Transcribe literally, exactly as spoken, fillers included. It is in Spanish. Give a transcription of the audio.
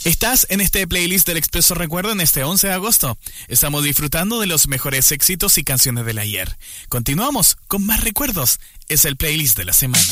Estás en este playlist del Expreso Recuerdo en este once de agosto. Estamos disfrutando de los mejores éxitos y canciones del ayer. Continuamos con más recuerdos. Es el playlist de la semana.